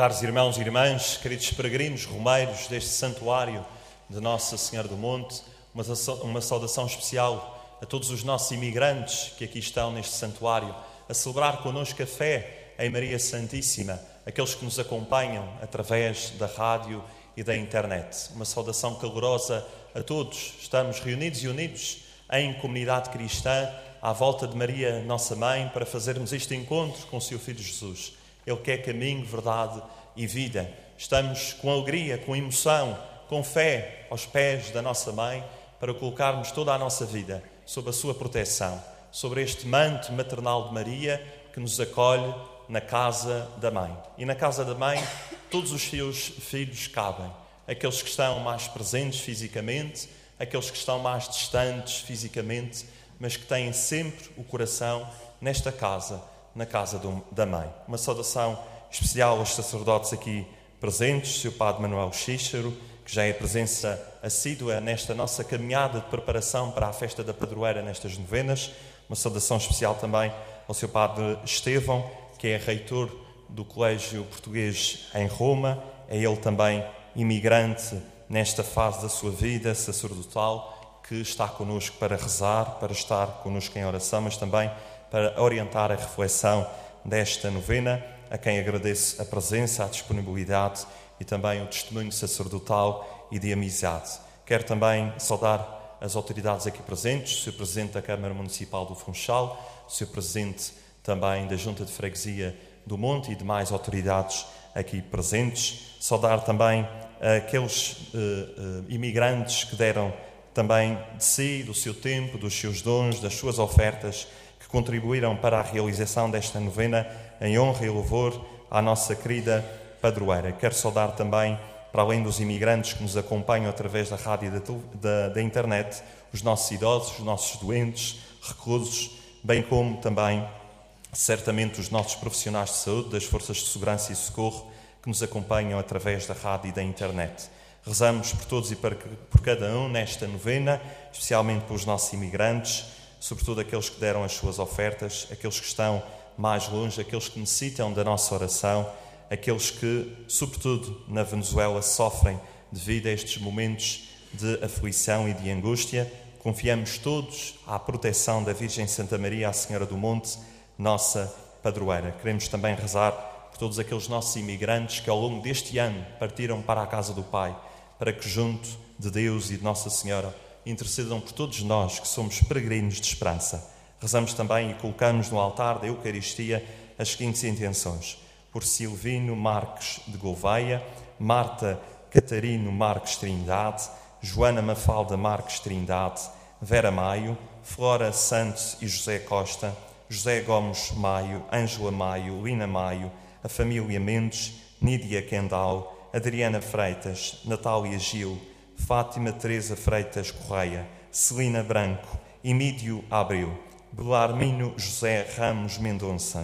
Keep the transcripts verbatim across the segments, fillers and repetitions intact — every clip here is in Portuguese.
Caros irmãos e irmãs, queridos peregrinos romeiros deste santuário de Nossa Senhora do Monte, uma, uma saudação especial a todos os nossos imigrantes que aqui estão neste santuário, a celebrar connosco a fé em Maria Santíssima, aqueles que nos acompanham através da rádio e da internet. Uma saudação calorosa a todos. Estamos reunidos e unidos em comunidade cristã à volta de Maria, nossa Mãe, para fazermos este encontro com o seu Filho Jesus. Ele que é caminho, verdade e vida. Estamos com alegria, com emoção, com fé aos pés da nossa Mãe para colocarmos toda a nossa vida sob a sua proteção, sobre este manto maternal de Maria que nos acolhe na casa da Mãe. E na casa da Mãe todos os seus filhos cabem. Aqueles que estão mais presentes fisicamente, aqueles que estão mais distantes fisicamente, mas que têm sempre o coração nesta casa, na casa do, da Mãe. Uma saudação especial aos sacerdotes aqui presentes, seu Padre Manuel Xíxaro, que já é presença assídua nesta nossa caminhada de preparação para a festa da Padroeira nestas novenas. Uma saudação especial também ao seu Padre Estevão, que é reitor do Colégio Português em Roma. É ele também imigrante nesta fase da sua vida sacerdotal, que está connosco para rezar, para estar connosco em oração, mas também para orientar a reflexão desta novena, a quem agradeço a presença, a disponibilidade e também o testemunho sacerdotal e de amizade. Quero também saudar as autoridades aqui presentes, o senhor Presidente da Câmara Municipal do Funchal, o senhor Presidente também da Junta de Freguesia do Monte e demais autoridades aqui presentes. Saudar também aqueles uh, uh, imigrantes que deram também de si, do seu tempo, dos seus dons, das suas ofertas, que contribuíram para a realização desta novena em honra e louvor à nossa querida padroeira. Quero saudar também, para além dos imigrantes que nos acompanham através da rádio e da, da, da internet, os nossos idosos, os nossos doentes, reclusos, bem como também, certamente, os nossos profissionais de saúde, das forças de segurança e socorro, que nos acompanham através da rádio e da internet. Rezamos por todos e por cada um nesta novena, especialmente pelos nossos imigrantes, sobretudo aqueles que deram as suas ofertas, aqueles que estão mais longe, aqueles que necessitam da nossa oração, aqueles que, sobretudo na Venezuela, sofrem devido a estes momentos de aflição e de angústia. Confiamos todos à proteção da Virgem Santa Maria, a Senhora do Monte, nossa padroeira. Queremos também rezar por todos aqueles nossos imigrantes que ao longo deste ano partiram para a casa do Pai, para que junto de Deus e de Nossa Senhora intercedam por todos nós que somos peregrinos de esperança. Rezamos também e colocamos no altar da Eucaristia as seguintes intenções: por Silvino Marques de Gouveia, Marta Catarino Marques Trindade, Joana Mafalda Marques Trindade, Vera Maio, Flora Santos e José Costa, José Gomes Maio, Ângela Maio, Lina Maio, a família Mendes, Nídia Kendall, Adriana Freitas, Natália Gil, Fátima Teresa Freitas Correia, Celina Branco, Emídio Abreu, Belarmino José Ramos Mendonça,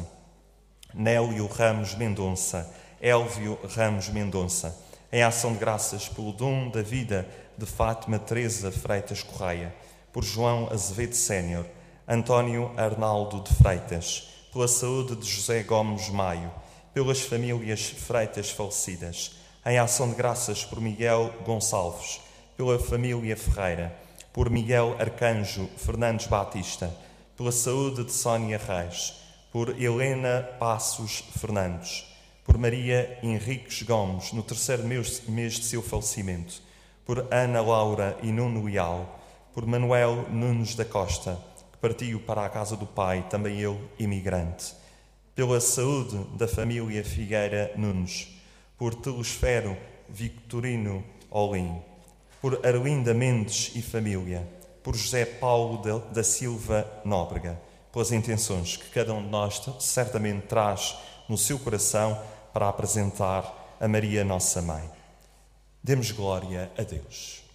Nélio Ramos Mendonça, Élvio Ramos Mendonça, em ação de graças pelo dom da vida de Fátima Teresa Freitas Correia, por João Azevedo Sénior, António Arnaldo de Freitas, pela saúde de José Gomes Maio, pelas famílias Freitas falecidas, em ação de graças por Miguel Gonçalves, pela família Ferreira, por Miguel Arcanjo Fernandes Batista, pela saúde de Sónia Reis, por Helena Passos Fernandes, por Maria Henriques Gomes, no terceiro mês, mês de seu falecimento, por Ana Laura e Nuno Leal, por Manuel Nunes da Costa, que partiu para a casa do Pai, também ele imigrante, pela saúde da família Figueira Nunes, por Telesfero Victorino Olim, por Arlinda Mendes e família, por José Paulo da Silva Nóbrega, pelas intenções que cada um de nós certamente traz no seu coração para apresentar a Maria, nossa Mãe. Demos glória a Deus.